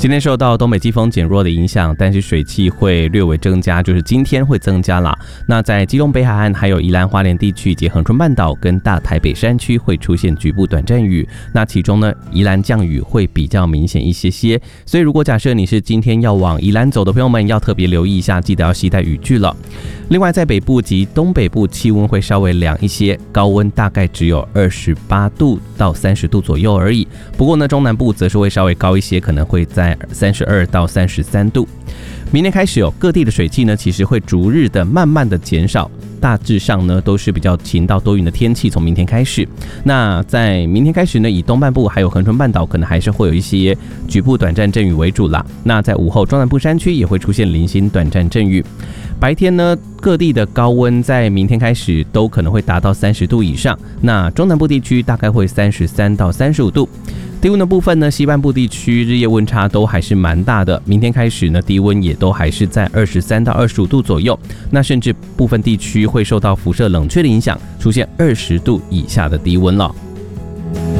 今天受到东北季风减弱的影响，但是水汽会略微增加，就是今天会增加啦。那在基隆北海岸、还有宜兰花莲地区以及恒春半岛跟大台北山区会出现局部短暂雨。那其中呢，宜兰降雨会比较明显一些些。所以如果假设你是今天要往宜兰走的朋友们，要特别留意一下，记得要携带雨具了。另外，在北部及东北部气温会稍微凉一些，高温大概只有28度到30度左右而已。不过呢，中南部则是会稍微高一些，可能会在32到33度。明天开始各地的水汽呢，其实会逐日的慢慢的减少，大致上呢都是比较晴到多云的天气。从明天开始，那在明天开始呢，以东半部还有恒春半岛可能还是会有一些局部短暂阵雨为主啦。那在午后，中南部山区也会出现零星短暂阵雨。白天呢，各地的高温在明天开始都可能会达到30度以上，那中南部地区大概会33到35度。低温的部分呢，西半部地区日夜温差都还是蛮大的。明天开始呢，低温也都还是在23到25度左右。那甚至部分地区会受到辐射冷却的影响，出现20度以下的低温了。